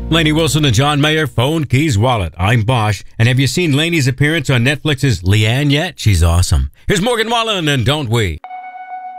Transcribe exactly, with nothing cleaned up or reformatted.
Lainey Wilson and John Mayer, Phone, Keys, Wallet. I'm Bosch. And have you seen Lainey's appearance on Netflix's Leanne yet? She's awesome. Here's Morgan Wallen and Don't We.